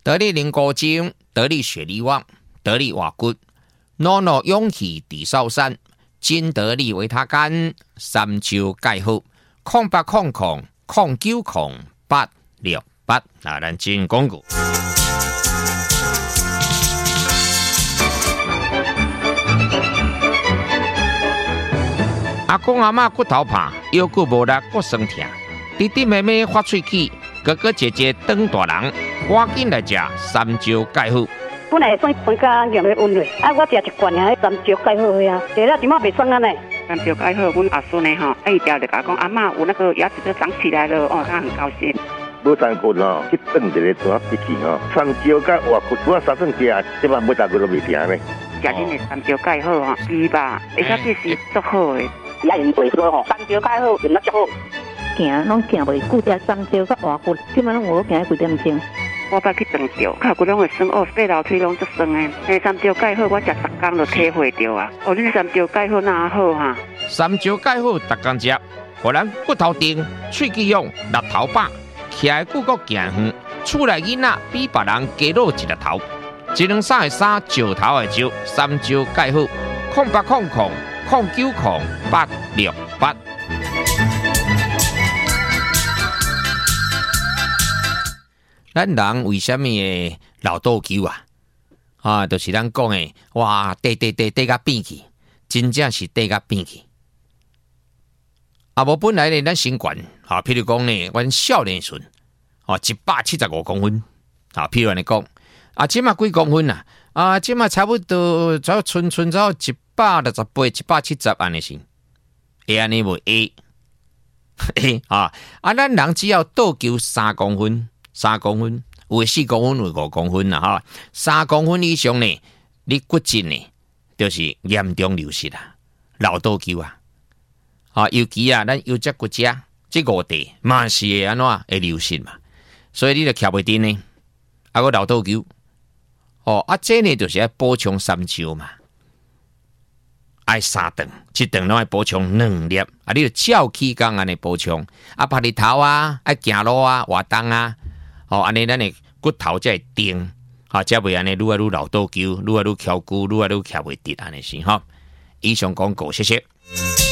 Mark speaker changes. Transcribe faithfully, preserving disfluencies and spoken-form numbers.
Speaker 1: 得力灵果精，得力血力旺，得力瓦骨，诺诺勇气地少山，金得力维他干，三焦钙好，空八空空空九空八六八。那咱进广告。阿公阿嬷骨头怕，腰骨无力，骨酸痛。弟弟妹妹发喙齿，哥哥姐姐长大人，赶紧来食三焦钙好。
Speaker 2: 本来算酸甲咸的温热，啊，我食一罐尔三焦钙好呀，食了点仔袂酸啊呢。
Speaker 3: 三焦钙好，阮阿孙呢吼，啊伊条就甲讲阿嬷有那个牙齿都长起来了哦，他很高兴。
Speaker 4: 无三骨吼，去炖一个怎笔记吼，三焦甲活骨，我三顿食，即摆每大骨都袂停呢。
Speaker 3: 食恁的三焦钙好吼，猪吧，而且这是足好的。
Speaker 2: 也用袂说吼，三焦钙好，用得足好。
Speaker 5: 行拢行袂久，食三焦甲活骨，即摆拢有行几点钟。
Speaker 3: 我捌去长照，脚骨拢会酸哦，背楼腿拢足酸诶。诶，三焦钙好，我食十工就体会到啊。哦，恁三焦钙好哪好哈？
Speaker 1: 三焦钙好，逐工食，互咱骨头硬，喙齿勇，力头把，徛的骨骼行远，厝内囡仔比别人加露一粒头。一两三的三，石头的石，三焦钙好，空八空空空九空八六八。咱人为什么会老倒球啊？啊，就是咱讲的，哇，跌跌跌跌甲变去，真正是跌甲变去。啊，无本来咧，咱身悬啊，譬如讲呢，阮少年时，哦，一百七十五公分，啊，譬如安尼讲，啊，即马几公分啊？啊，即马差不多，只要寸寸只要一百六十八、一百七十安尼是，会安尼无会？会啊！啊，咱人只要倒球三公分。三公分，有的四公分，有五公分啦哈。三公分以上呢，你骨质呢，就是严重流失啦，老倒球啊。啊，尤其啊，咱有只骨折，这五地嘛是会安怎会流失嘛，所以你就徛袂定呢，啊个老倒球。哦，啊，这呢就是要补充三焦嘛，爱三顿，一顿拢爱补充两粒，啊，你就照起工安尼补充，啊，拍日头啊，爱行路啊，活动啊。哦，安尼咱的骨头才会定，哈，才袂安尼愈来愈老倒球，愈来愈翘骨，愈来愈徛袂直安尼是哈。以上广告，谢谢。